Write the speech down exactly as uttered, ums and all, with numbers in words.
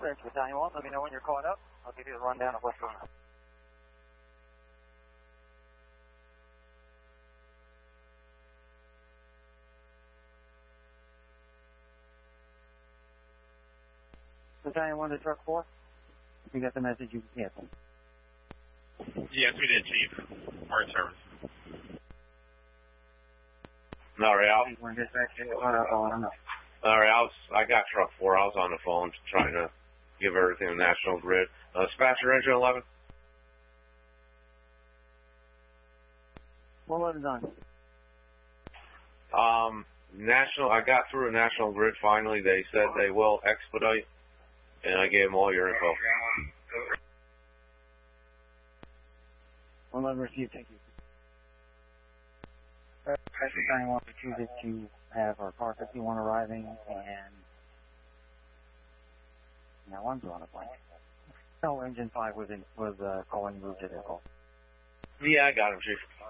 Bridge Battalion one, let me know when you're caught up. I'll give you the rundown of what's going on. Battalion one to truck four? You got the message you can cancel. Yes, we did, Chief. Port service. No, Real. We're dispatch. Uh, oh, I don't know. All right, I was, I got truck four. I was on the phone trying to give everything to National Grid. Uh, dispatcher engine eleven. What was it on? Um, National, I got through to National Grid finally. They said they will expedite, and I gave them all your info. One level received, thank you. Battalion one chooses to have our car fifty-one arriving, and now I'm drawing a blank. No, engine five was in, was uh, calling move to their call. Yeah, I got him, Chief.